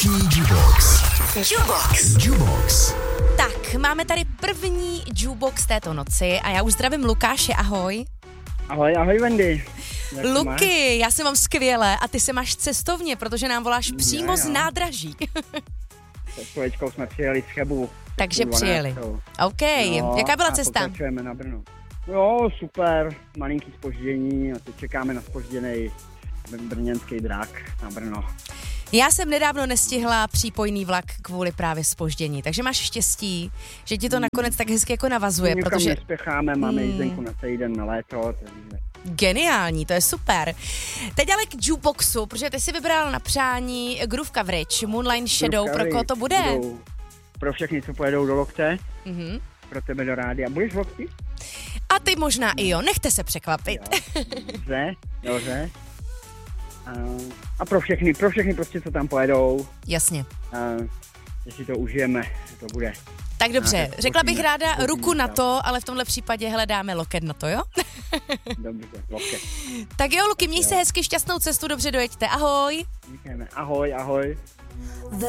Vánoční Jukebox. Jukebox. Tak, máme tady první jukebox této noci a já už zdravím Lukáše, ahoj. Ahoj Wendy. Jak Luky, já se mám skvěle a ty se máš cestovně, protože nám voláš přímo z nádraží. S kolečkou jsme přijeli z Chebu. Takže přijeli. OK, jaká byla cesta? Pokračujeme na Brno. Jo, super, malinký zpoždění a teď čekáme na zpožděnej brněnský drak na Brno. Já jsem nedávno nestihla přípojný vlak kvůli právě zpoždění, takže máš štěstí, že ti to nakonec tak hezky jako navazuje, Nikam protože... nespěcháme, máme jízdenku na celý den na léto, takže... Geniální, to je super. Teď ale k jukeboxu, protože ty jsi vybral na přání Groove Coverage, Moonlight Shadow, pro koho to bude? Pro všechny, co pojedou do Lokce, pro tebe do rádia. Budeš v Lokci? A ty možná i jo, nechte se překvapit. Dobře. A pro všechny prostě, co tam pojedou. Jasně. Jestli to užijeme, to bude. Tak dobře, řekla bych ráda ruku na to, ale v tomhle případě hledáme loket na to, jo? Dobře, loket. Tak jo, Luky, měj se hezky, šťastnou cestu, dobře dojeďte, ahoj. Díkujeme, ahoj.